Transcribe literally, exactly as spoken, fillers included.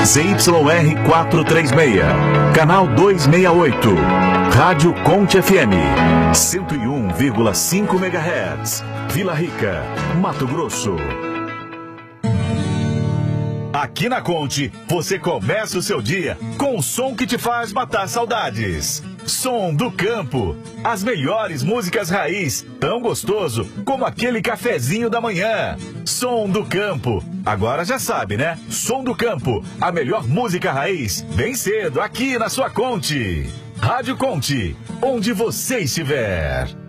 Z Y R quatrocentos e trinta e seis, canal duzentos e sessenta e oito, Rádio Conte F M, cento e um vírgula cinco megahertz, Vila Rica, Mato Grosso. Aqui na Conte, você começa o seu dia com o som que te faz matar saudades. Som do Campo. As melhores músicas raiz, tão gostoso como aquele cafezinho da manhã. Som do Campo. Agora já sabe, né? Som do Campo. A melhor música raiz, bem cedo, aqui na sua Conte. Rádio Conte, onde você estiver.